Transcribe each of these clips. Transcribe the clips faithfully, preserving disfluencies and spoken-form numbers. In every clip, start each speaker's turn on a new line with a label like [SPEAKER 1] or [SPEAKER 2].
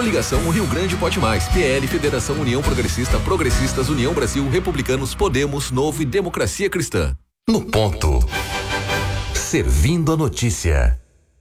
[SPEAKER 1] Coligação O Rio Grande Pode Mais, P L, Federação União Progressista, Progressistas, União Brasil, Republicanos, Podemos, Novo e Democracia Cristã.
[SPEAKER 2] No ponto. Servindo a notícia.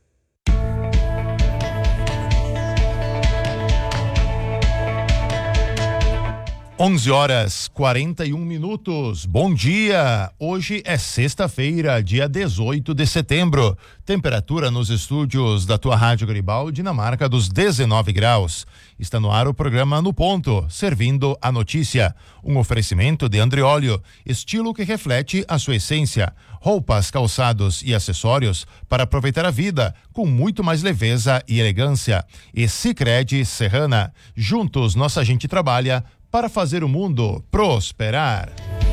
[SPEAKER 3] onze horas quarenta e um minutos. Bom dia! Hoje é sexta-feira, dia dezoito de setembro. Temperatura nos estúdios da tua Rádio Garibaldi na marca dos dezenove graus. Está no ar o programa No Ponto, servindo a notícia. Um oferecimento de Andreóleo, estilo que reflete a sua essência. Roupas, calçados e acessórios para aproveitar a vida com muito mais leveza e elegância. E Sicredi Serrana. Juntos, nossa gente trabalha para fazer o mundo prosperar.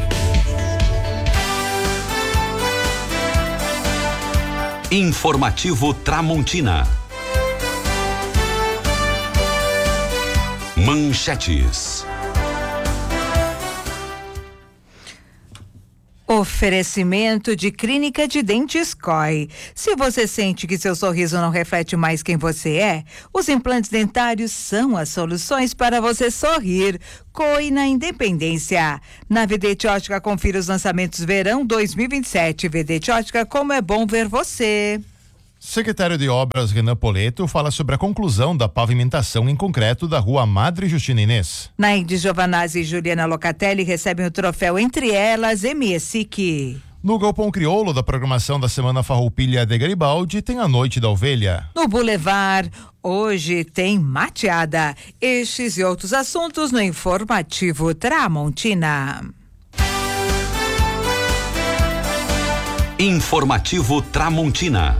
[SPEAKER 2] Informativo Tramontina. Manchetes.
[SPEAKER 4] Oferecimento de Clínica de Dentes C O I. Se você sente que seu sorriso não reflete mais quem você é, os implantes dentários são as soluções para você sorrir. C O I na Independência. Na Vedete Ótica, confira os lançamentos verão dois mil e vinte e sete. Vedete Ótica, como é bom ver você.
[SPEAKER 3] Secretário de Obras Renan Poleto fala sobre a conclusão da pavimentação em concreto da rua Madre Justina Inês.
[SPEAKER 4] Naide Giovanazzi e Juliana Locatelli recebem o troféu Entre Elas M S I C.
[SPEAKER 3] No Galpão Crioulo da programação da Semana Farroupilha de Garibaldi tem a Noite da Ovelha.
[SPEAKER 4] No Boulevard, hoje tem mateada. Estes e outros assuntos no Informativo Tramontina.
[SPEAKER 2] Informativo Tramontina.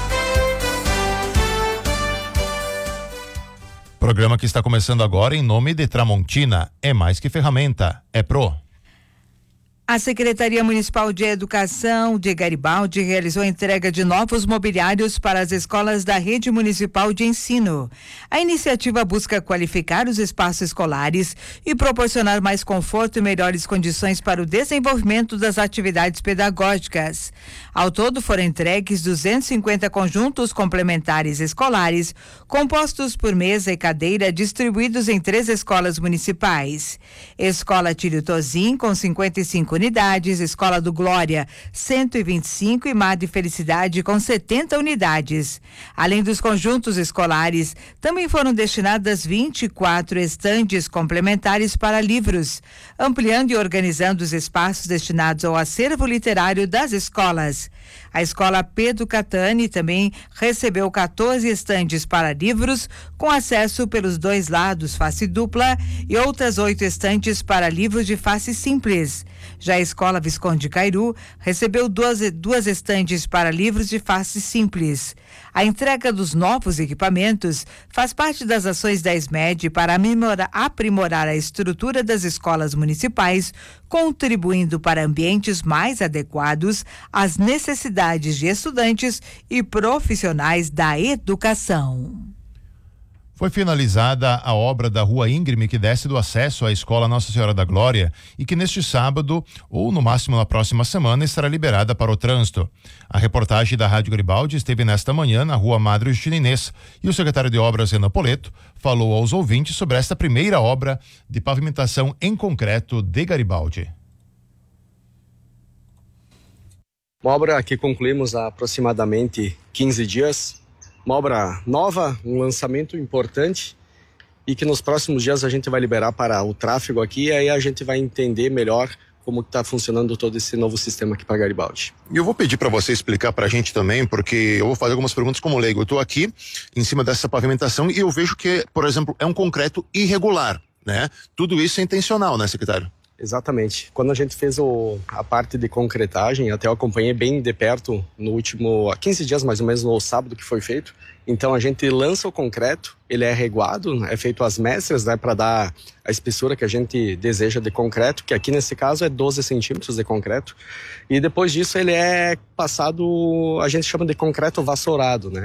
[SPEAKER 3] Programa que está começando agora em nome de Tramontina. É mais que ferramenta, é Pro.
[SPEAKER 4] A Secretaria Municipal de Educação de Garibaldi realizou a entrega de novos mobiliários para as escolas da Rede Municipal de Ensino. A iniciativa busca qualificar os espaços escolares e proporcionar mais conforto e melhores condições para o desenvolvimento das atividades pedagógicas. Ao todo foram entregues duzentos e cinquenta conjuntos complementares escolares, compostos por mesa e cadeira, distribuídos em três escolas municipais. Escola Tílio Tozin, com cinquenta e cinco unidades, Escola do Glória cento e vinte e cinco e Madre Felicidade com setenta unidades. Além dos conjuntos escolares, também foram destinadas vinte e quatro estandes complementares para livros, ampliando e organizando os espaços destinados ao acervo literário das escolas. A Escola Pedro Catani também recebeu quatorze estandes para livros, com acesso pelos dois lados, face dupla, e outras oito estantes para livros de face simples. Já a Escola Visconde Cairu recebeu duas, duas estandes para livros de face simples. A entrega dos novos equipamentos faz parte das ações da SMED para aprimorar, aprimorar a estrutura das escolas municipais, contribuindo para ambientes mais adequados às necessidades de estudantes e profissionais da educação.
[SPEAKER 3] Foi finalizada a obra da Rua Íngreme, que desce do acesso à Escola Nossa Senhora da Glória e que neste sábado, ou no máximo na próxima semana, estará liberada para o trânsito. A reportagem da Rádio Garibaldi esteve nesta manhã na Rua Madre Justina Inês e o secretário de Obras, Renan Poleto, falou aos ouvintes sobre esta primeira obra de pavimentação em concreto de Garibaldi.
[SPEAKER 5] Uma obra que concluímos há aproximadamente quinze dias. Uma obra nova, um lançamento importante e que nos próximos dias a gente vai liberar para o tráfego aqui e aí a gente vai entender melhor como está funcionando todo esse novo sistema aqui para Garibaldi.
[SPEAKER 6] E eu vou pedir para você explicar para a gente também, porque eu vou fazer algumas perguntas como leigo. Eu estou aqui em cima dessa pavimentação e eu vejo que, por exemplo, é um concreto irregular, né? Tudo isso é intencional, né, secretário?
[SPEAKER 5] Exatamente. Quando a gente fez o, a parte de concretagem, até eu acompanhei bem de perto no último, há quinze dias mais ou menos, no sábado que foi feito. Então a gente lança o concreto, ele é reguado, é feito às mestras, né, para dar a espessura que a gente deseja de concreto, que aqui nesse caso é doze centímetros de concreto. E depois disso ele é passado, a gente chama de concreto vassourado, né?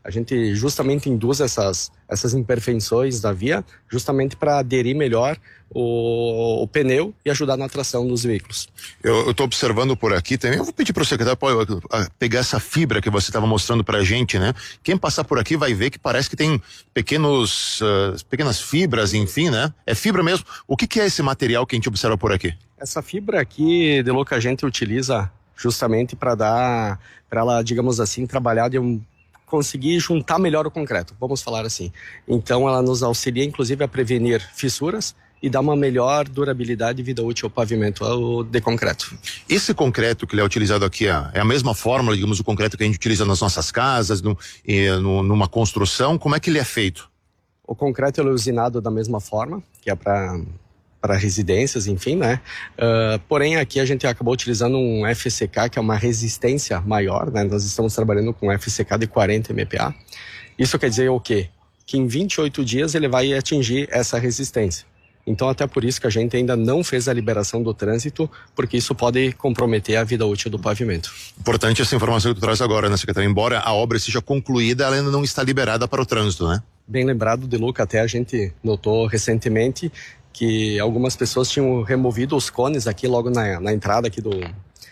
[SPEAKER 5] A gente justamente induz essas, essas imperfeições da via justamente para aderir melhor o, o pneu e ajudar na tração dos veículos.
[SPEAKER 6] Eu estou observando por aqui também, eu vou pedir para o secretário pode, a, pegar essa fibra que você estava mostrando para a gente, né? Quem passar por aqui vai ver que parece que tem pequenos, uh, pequenas fibras, enfim, né? É fibra mesmo. O que, que é esse material que a gente observa por aqui?
[SPEAKER 5] Essa fibra aqui, de louco, a gente utiliza justamente para dar, para ela, digamos assim, trabalhar de um conseguir juntar melhor o concreto, vamos falar assim. Então ela nos auxilia inclusive a prevenir fissuras e dar uma melhor durabilidade e vida útil ao pavimento de concreto.
[SPEAKER 6] Esse concreto que ele é utilizado aqui é a mesma fórmula, digamos, do concreto que a gente utiliza nas nossas casas, no, no, numa construção, como é que ele é feito?
[SPEAKER 5] O concreto ele é usinado da mesma forma, que é para para residências, enfim, né? Uh, porém, aqui a gente acabou utilizando um F C K, que é uma resistência maior, né? Nós estamos trabalhando com um F C K de quarenta M P A. Isso quer dizer o quê? Que em vinte e oito dias ele vai atingir essa resistência. Então, até por isso que a gente ainda não fez a liberação do trânsito, porque isso pode comprometer a vida útil do pavimento.
[SPEAKER 6] Importante essa informação que tu traz agora, né, secretário? Embora a obra seja concluída, ela ainda não está liberada para o trânsito, né?
[SPEAKER 5] Bem lembrado, De Luca, até a gente notou recentemente que algumas pessoas tinham removido os cones aqui logo na, na entrada aqui do,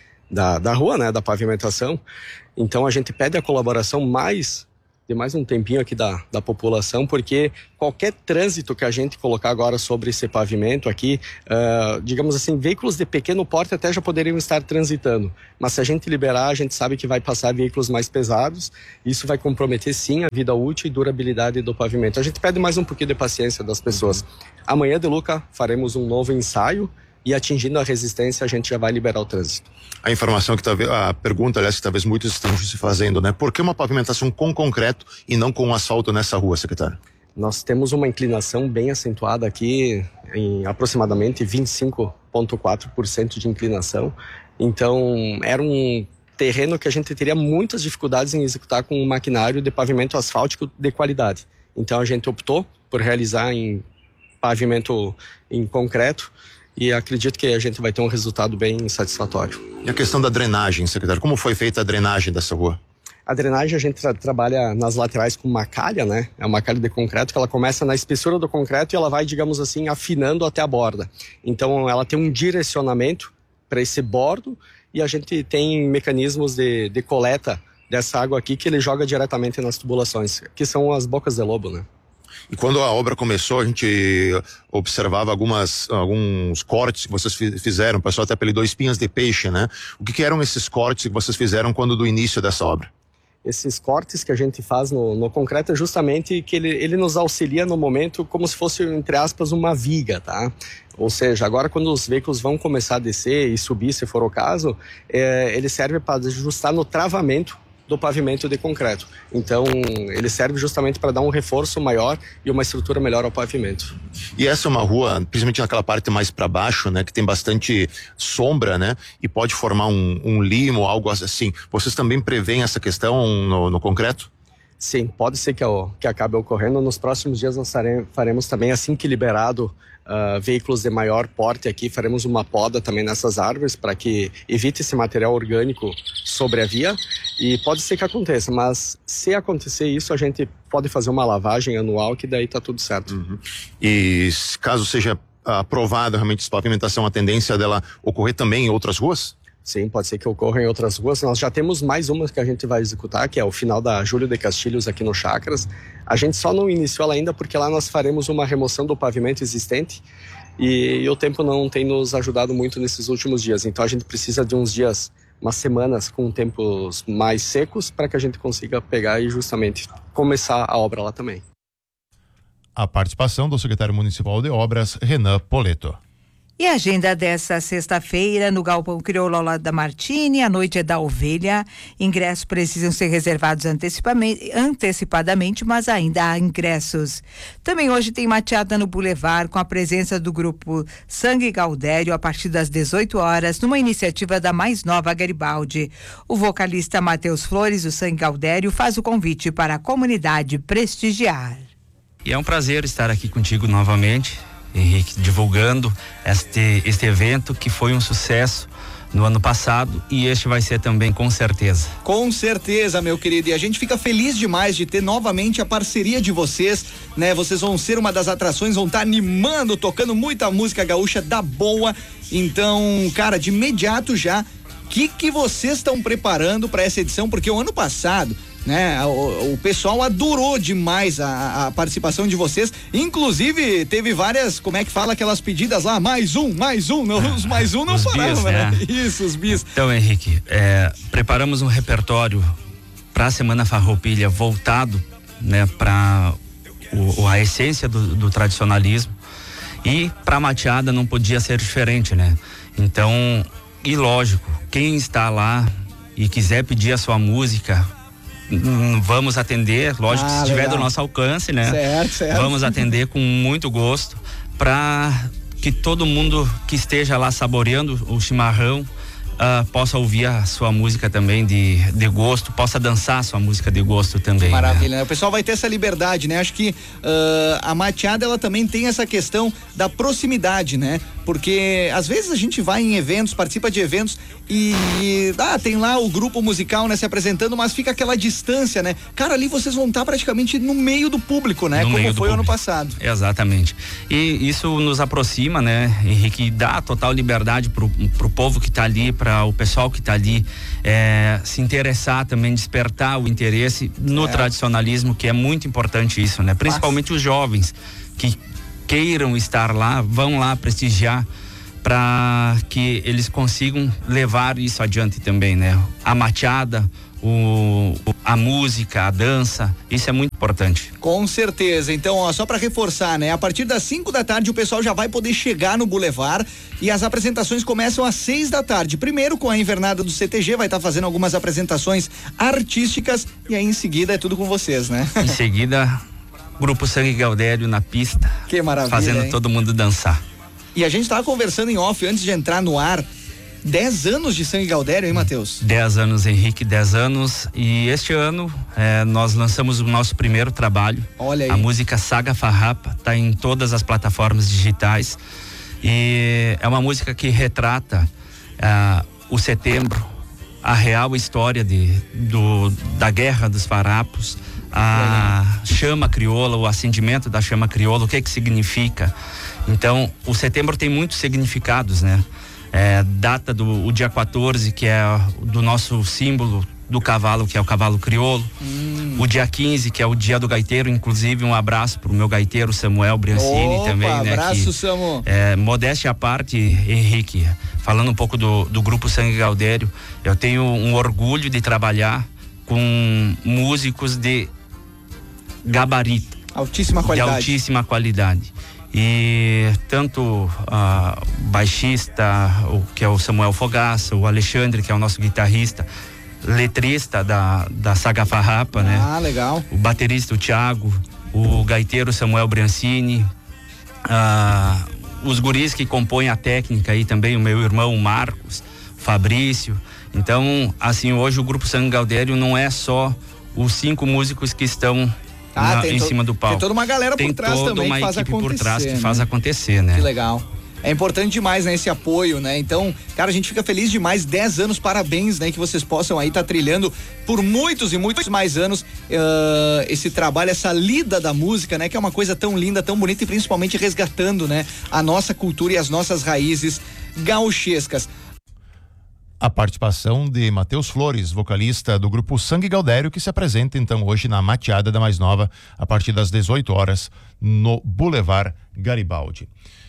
[SPEAKER 5] da, da rua, né, da pavimentação. Então a gente pede a colaboração mais de mais um tempinho aqui da, da população, porque qualquer trânsito que a gente colocar agora sobre esse pavimento aqui, uh, digamos assim, veículos de pequeno porte até já poderiam estar transitando, mas se a gente liberar, a gente sabe que vai passar veículos mais pesados, isso vai comprometer sim a vida útil e durabilidade do pavimento. A gente pede mais um pouquinho de paciência das pessoas. Amanhã, De Luca, faremos um novo ensaio e atingindo a resistência a gente já vai liberar o trânsito.
[SPEAKER 6] A informação que talvez, a pergunta, aliás, que talvez muitos estão se fazendo, né? Por que uma pavimentação com concreto e não com asfalto nessa rua, secretário?
[SPEAKER 5] Nós temos uma inclinação bem acentuada aqui, em aproximadamente vinte e cinco vírgula quatro por cento de inclinação. Então, era um terreno que a gente teria muitas dificuldades em executar com um maquinário de pavimento asfáltico de qualidade. Então, a gente optou por realizar em pavimento em concreto, e acredito que a gente vai ter um resultado bem satisfatório.
[SPEAKER 6] E a questão da drenagem, secretário, como foi feita a drenagem dessa rua?
[SPEAKER 5] A drenagem a gente tra- trabalha nas laterais com uma calha, né? É uma calha de concreto que ela começa na espessura do concreto e ela vai, digamos assim, afinando até a borda. Então ela tem um direcionamento para esse bordo e a gente tem mecanismos de, de coleta dessa água aqui que ele joga diretamente nas tubulações, que são as bocas de lobo, né?
[SPEAKER 6] E quando a obra começou, a gente observava algumas, alguns cortes que vocês fizeram, o pessoal até apelidou espinhas de peixe, né? O que, que eram esses cortes que vocês fizeram quando do início dessa obra?
[SPEAKER 5] Esses cortes que a gente faz no, no concreto é justamente que ele, ele nos auxilia no momento como se fosse, entre aspas, uma viga, tá? Ou seja, agora quando os veículos vão começar a descer e subir, se for o caso, é, ele serve para ajustar no travamento do pavimento de concreto. Então, ele serve justamente para dar um reforço maior e uma estrutura melhor ao pavimento.
[SPEAKER 6] E essa é uma rua, principalmente naquela parte mais para baixo, né, que tem bastante sombra, né, e pode formar um, um limo, algo assim. Vocês também preveem essa questão no, no concreto?
[SPEAKER 5] Sim, pode ser que, que acabe ocorrendo. Nos próximos dias nós faremos também, assim que liberado uh, veículos de maior porte aqui, faremos uma poda também nessas árvores para que evite esse material orgânico sobre a via. E pode ser que aconteça, mas se acontecer isso, a gente pode fazer uma lavagem anual que daí tá tudo certo.
[SPEAKER 6] Uhum. E caso seja aprovada realmente essa pavimentação, a tendência dela ocorrer também em outras ruas?
[SPEAKER 5] Sim, pode ser que ocorra em outras ruas. Nós já temos mais uma que a gente vai executar, que é o final da Júlio de Castilhos aqui no Chacras. A gente só não iniciou ela ainda porque lá nós faremos uma remoção do pavimento existente e, e o tempo não tem nos ajudado muito nesses últimos dias. Então a gente precisa de uns dias, umas semanas com tempos mais secos para que a gente consiga pegar e justamente começar a obra lá também.
[SPEAKER 3] A participação do secretário municipal de obras, Renan Poleto.
[SPEAKER 4] E a agenda dessa sexta-feira no Galpão Crioulo lá da Martini, a noite é da Ovelha. Ingressos precisam ser reservados antecipadamente, mas ainda há ingressos. Também hoje tem mateada no Boulevard com a presença do grupo Sangue Gaudério a partir das dezoito horas, numa iniciativa da mais nova Garibaldi. O vocalista Matheus Flores, do Sangue Gaudério, faz o convite para a comunidade prestigiar.
[SPEAKER 7] E é um prazer estar aqui contigo novamente, Henrique, divulgando este, este evento que foi um sucesso no ano passado, e este vai ser também, com certeza.
[SPEAKER 8] Com certeza, meu querido, e a gente fica feliz demais de ter novamente a parceria de vocês, né? Vocês vão ser uma das atrações, vão estar animando, tocando muita música gaúcha da boa. Então, cara, de imediato já, o que que vocês estão preparando para essa edição? Porque o ano passado, né, o, o pessoal adorou demais a, a participação de vocês, inclusive teve várias, como é que fala, aquelas pedidas lá, mais um, mais um, não, os mais um não
[SPEAKER 7] Os
[SPEAKER 8] paravam,
[SPEAKER 7] bis,
[SPEAKER 8] né?
[SPEAKER 7] né?
[SPEAKER 8] Isso, os bis.
[SPEAKER 7] Então, Henrique, é, preparamos um repertório para a Semana Farroupilha voltado, né, para a essência do, do tradicionalismo, e para a mateada não podia ser diferente, né? Então, e lógico, quem está lá e quiser pedir a sua música, vamos atender, lógico,
[SPEAKER 8] Ah,
[SPEAKER 7] se estiver
[SPEAKER 8] legal.
[SPEAKER 7] do nosso alcance, né?
[SPEAKER 8] Certo, certo.
[SPEAKER 7] Vamos atender com muito gosto para que todo mundo que esteja lá saboreando o chimarrão uh, possa ouvir a sua música também de, de gosto, possa dançar a sua música de gosto também.
[SPEAKER 8] Maravilha,
[SPEAKER 7] né?
[SPEAKER 8] né? O pessoal vai ter essa liberdade, né? Acho que uh, a mateada, ela também tem essa questão da proximidade, né? Porque às vezes a gente vai em eventos, participa de eventos e, e ah, tem lá o grupo musical, né, se apresentando, mas fica aquela distância, né? Cara, ali vocês vão estar praticamente no meio do público, né?
[SPEAKER 7] No
[SPEAKER 8] Como
[SPEAKER 7] meio do
[SPEAKER 8] foi o ano
[SPEAKER 7] público.
[SPEAKER 8] passado.
[SPEAKER 7] Exatamente. E isso nos aproxima, né, Henrique, e dá total liberdade pro, pro povo que tá ali, para o pessoal que tá ali, é, se interessar também, despertar o interesse no
[SPEAKER 8] É.
[SPEAKER 7] tradicionalismo, que é muito importante isso, né? Principalmente os jovens que queiram estar lá, vão lá prestigiar, para que eles consigam levar isso adiante também, né? A mateada, o, a música, a dança, isso é muito importante.
[SPEAKER 8] Com certeza. Então, ó, só para reforçar, né? A partir das cinco da tarde o pessoal já vai poder chegar no Boulevard e as apresentações começam às seis da tarde. Primeiro com a invernada do C T G, vai estar tá fazendo algumas apresentações artísticas e aí em seguida é tudo com vocês, né?
[SPEAKER 7] Em seguida, Grupo Sangue Gaudério na pista.
[SPEAKER 8] Que maravilha,
[SPEAKER 7] fazendo
[SPEAKER 8] hein?
[SPEAKER 7] todo mundo dançar.
[SPEAKER 8] E a gente tava conversando em off antes de entrar no ar. dez anos de Sangue Gaudério, hein, Matheus?
[SPEAKER 7] dez anos, Henrique, dez anos. E este ano eh, nós lançamos o nosso primeiro trabalho.
[SPEAKER 8] Olha aí.
[SPEAKER 7] A música Saga Farrapa, tá em todas as plataformas digitais. E é uma música que retrata ah, o setembro, a real história de, do, da guerra dos farrapos, a chama crioula, o acendimento da chama crioula, o que que significa. Então, o setembro tem muitos significados, né? É, data do o dia quatorze, que é do nosso símbolo do cavalo, que é o cavalo crioulo. Hum. O dia quinze, que é o dia do gaiteiro, inclusive um abraço pro meu gaiteiro Samuel Briancini.
[SPEAKER 8] Opa,
[SPEAKER 7] também, né?
[SPEAKER 8] Abraço,
[SPEAKER 7] que,
[SPEAKER 8] Samu.
[SPEAKER 7] é, modéstia à parte, Henrique, falando um pouco do, do Grupo Sangue Gaudério, eu tenho um orgulho de trabalhar com músicos de gabarito.
[SPEAKER 8] Altíssima qualidade.
[SPEAKER 7] De altíssima qualidade. E tanto uh, baixista, o que é o Samuel Fogaça, o Alexandre, que é o nosso guitarrista, letrista da, da Saga Farrapa,
[SPEAKER 8] ah,
[SPEAKER 7] né?
[SPEAKER 8] Ah, legal.
[SPEAKER 7] O baterista, o Thiago, o gaiteiro Samuel Briancini, uh, os guris que compõem a técnica aí também, o meu irmão Marcos, Fabrício. Então, assim, hoje o Grupo Sangue Gaudério não é só os cinco músicos que estão
[SPEAKER 8] Ah,
[SPEAKER 7] na,
[SPEAKER 8] tem
[SPEAKER 7] em
[SPEAKER 8] to,
[SPEAKER 7] cima do palco.
[SPEAKER 8] Tem toda uma galera
[SPEAKER 7] tem
[SPEAKER 8] por trás
[SPEAKER 7] toda
[SPEAKER 8] também
[SPEAKER 7] uma
[SPEAKER 8] que faz
[SPEAKER 7] equipe
[SPEAKER 8] acontecer.
[SPEAKER 7] por trás que
[SPEAKER 8] né?
[SPEAKER 7] faz acontecer, né?
[SPEAKER 8] Que legal. É importante demais, né, esse apoio, né? Então, cara, a gente fica feliz demais. dez anos, parabéns, né? Que vocês possam aí estar tá trilhando por muitos e muitos mais anos uh, esse trabalho, essa lida da música, né? Que é uma coisa tão linda, tão bonita e principalmente resgatando, né? A nossa cultura e as nossas raízes gauchescas.
[SPEAKER 3] A participação de Matheus Flores, vocalista do grupo Sangue Gaudério, que se apresenta então hoje na Mateada da Mais Nova, a partir das dezoito horas, no Boulevard Garibaldi.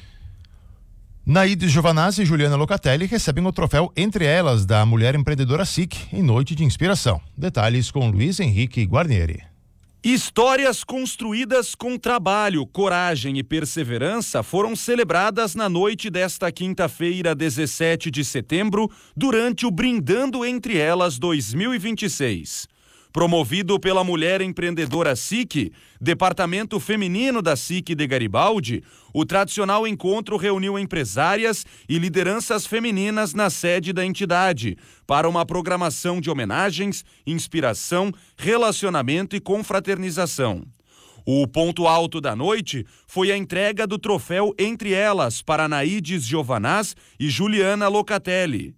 [SPEAKER 3] Naide Giovanazzi e Juliana Locatelli recebem o troféu Entre Elas da Mulher Empreendedora S I C em Noite de Inspiração. Detalhes com Luiz Henrique Guarnieri.
[SPEAKER 9] Histórias construídas com trabalho, coragem e perseverança foram celebradas na noite desta quinta-feira, dezessete de setembro, durante o Brindando Entre Elas dois mil e vinte e seis. Promovido pela Mulher Empreendedora S I C, Departamento Feminino da S I C de Garibaldi, o tradicional encontro reuniu empresárias e lideranças femininas na sede da entidade para uma programação de homenagens, inspiração, relacionamento e confraternização. O ponto alto da noite foi a entrega do troféu Entre Elas para Naides Giovanaz e Juliana Locatelli.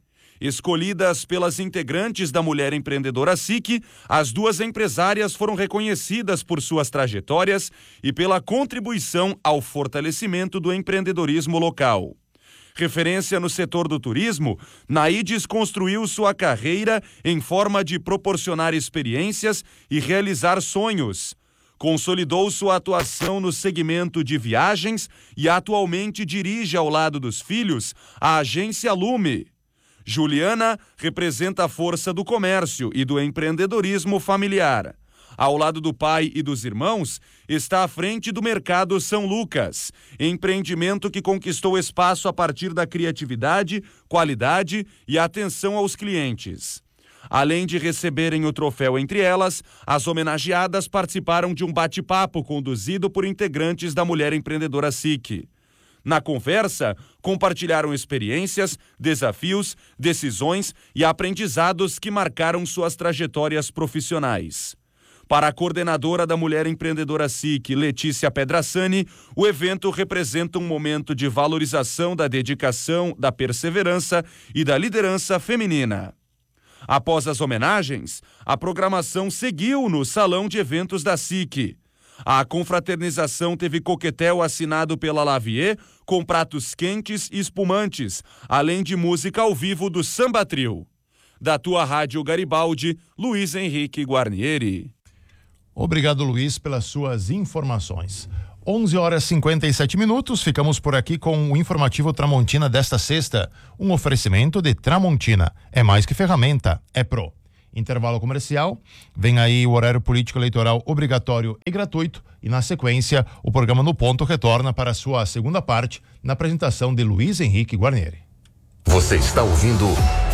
[SPEAKER 9] Escolhidas pelas integrantes da Mulher Empreendedora S I C, as duas empresárias foram reconhecidas por suas trajetórias e pela contribuição ao fortalecimento do empreendedorismo local. Referência no setor do turismo, Naides construiu sua carreira em forma de proporcionar experiências e realizar sonhos. Consolidou sua atuação no segmento de viagens e atualmente dirige ao lado dos filhos a agência Lume. Juliana representa a força do comércio e do empreendedorismo familiar. Ao lado do pai e dos irmãos, está à frente do Mercado São Lucas, empreendimento que conquistou espaço a partir da criatividade, qualidade e atenção aos clientes. Além de receberem o troféu entre elas, as homenageadas participaram de um bate-papo conduzido por integrantes da Mulher Empreendedora S I C. Na conversa, compartilharam experiências, desafios, decisões e aprendizados que marcaram suas trajetórias profissionais. Para a coordenadora da Mulher Empreendedora S I C, Letícia Pedrassani, o evento representa um momento de valorização da dedicação, da perseverança e da liderança feminina. Após as homenagens, a programação seguiu no Salão de Eventos da S I C. A confraternização teve coquetel assinado pela Lavier, com pratos quentes e espumantes, além de música ao vivo do Samba Trio. Da tua Rádio Garibaldi, Luiz Henrique Guarnieri.
[SPEAKER 3] Obrigado, Luiz, pelas suas informações. onze horas e cinquenta e sete minutos, ficamos por aqui com o informativo Tramontina desta sexta. Um oferecimento de Tramontina. É mais que ferramenta, é pro. Intervalo comercial, vem aí o horário político eleitoral obrigatório e gratuito e na sequência o programa No Ponto retorna para a sua segunda parte na apresentação de Luiz Henrique Guarnieri.
[SPEAKER 2] Você está ouvindo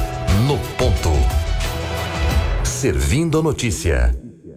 [SPEAKER 2] No Ponto. Servindo a notícia.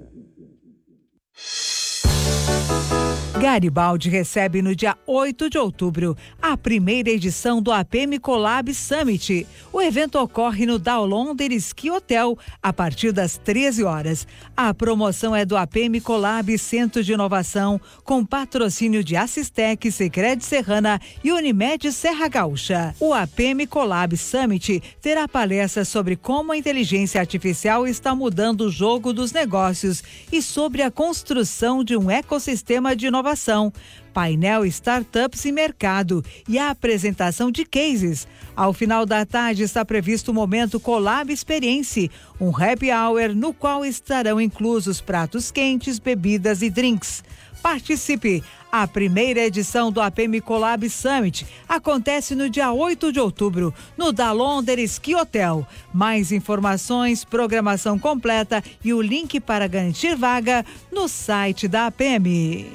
[SPEAKER 4] Garibaldi recebe no dia oito de outubro a primeira edição do A P M Collab Summit. O evento ocorre no Downloader Ski Hotel a partir das treze horas. A promoção é do A P M Collab Centro de Inovação, com patrocínio de Assistec, Sicredi Serrana e Unimed Serra Gaúcha. O A P M Collab Summit terá palestras sobre como a inteligência artificial está mudando o jogo dos negócios e sobre a construção de um ecossistema de inovação. Painel Startups e Mercado e a apresentação de cases. Ao final da tarde está previsto o momento Collab Experience, um happy hour no qual estarão inclusos pratos quentes, bebidas e drinks. Participe! A primeira edição do A P M Collab Summit acontece no dia oito de outubro, no Downloader Ski Hotel. Mais informações, programação completa e o link para garantir vaga no site da A P M.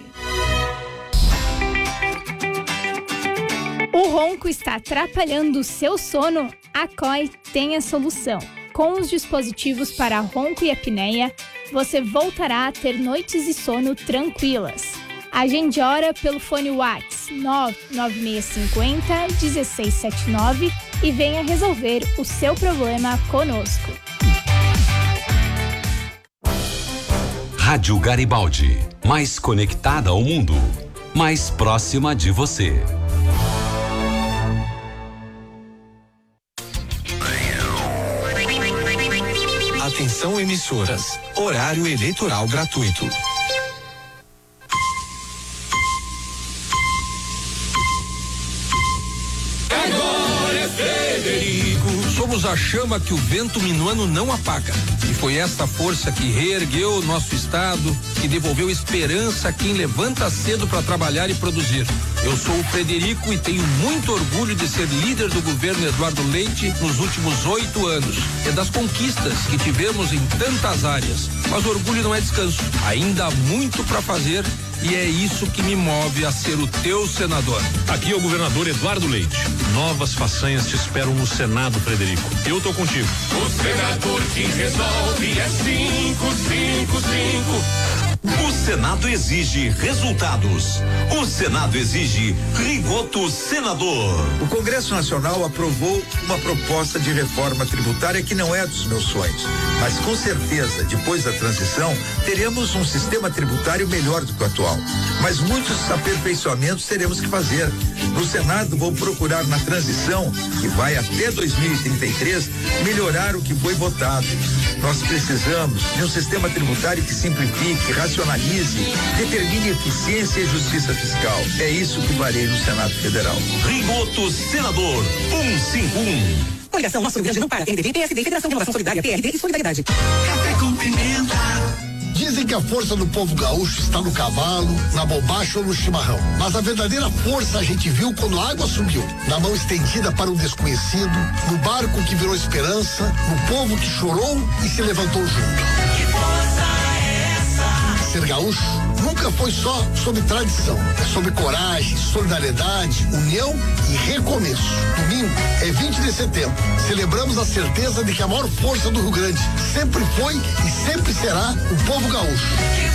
[SPEAKER 10] O ronco está atrapalhando o seu sono? A C O I tem a solução. Com os dispositivos para ronco e apneia, você voltará a ter noites de sono tranquilas. Agende hora pelo fone WhatsApp nove nove seis cinco zero um seis sete nove e venha resolver o seu problema conosco.
[SPEAKER 2] Rádio Garibaldi, mais conectada ao mundo, mais próxima de você.
[SPEAKER 11] Atenção emissoras, horário eleitoral gratuito.
[SPEAKER 12] Agora é Frederico. Somos a chama que o vento minuano não apaga. E foi esta força que reergueu o nosso estado, que devolveu esperança a quem levanta cedo para trabalhar e produzir. Eu sou o Frederico e tenho muito orgulho de ser líder do governo Eduardo Leite nos últimos oito anos. É das conquistas que tivemos em tantas áreas. Mas o orgulho não é descanso. Ainda há muito para fazer e é isso que me move a ser o teu senador.
[SPEAKER 13] Aqui é o governador Eduardo Leite. Novas façanhas te esperam no Senado, Frederico. Eu tô contigo.
[SPEAKER 12] O senador que resolve é cinco cinco cinco.
[SPEAKER 14] O Senado exige resultados. O Senado exige Rigoto Senador.
[SPEAKER 15] O Congresso Nacional aprovou uma proposta de reforma tributária que não é dos meus sonhos, mas com certeza, depois da transição, teremos um sistema tributário melhor do que o atual. Mas muitos aperfeiçoamentos teremos que fazer. No Senado, vou procurar na transição, que vai até dois mil e trinta e três, melhorar o que foi votado. Nós precisamos de um sistema tributário que simplifique, racionalize, determine eficiência e justiça fiscal. É isso que farei no Senado Federal.
[SPEAKER 14] Rigoto Senador cento e cinquenta e um.
[SPEAKER 16] Coligação Nosso Rio Grande não para. R D P, P S D, Federação de Inovação Solidária, P R D e Solidariedade.
[SPEAKER 17] Café com pimenta. Dizem que a força do povo gaúcho está no cavalo, na bombacha ou no chimarrão. Mas a verdadeira força a gente viu quando a água subiu. Na mão estendida para um desconhecido, no barco que virou esperança, no povo que chorou e se levantou junto.
[SPEAKER 16] Que força é essa?
[SPEAKER 17] Ser gaúcho nunca foi só sobre tradição. É sobre coragem, solidariedade, união e recomeço. Domingo é vinte de setembro. Celebramos a certeza de que a maior força do Rio Grande sempre foi e sempre será o povo gaúcho.